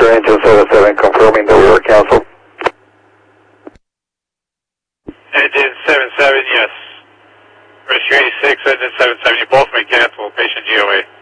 engine 77 confirming the order cancel. Engine 77, yes. Rescue 86, engine 77, you both may cancel. Patient GOA.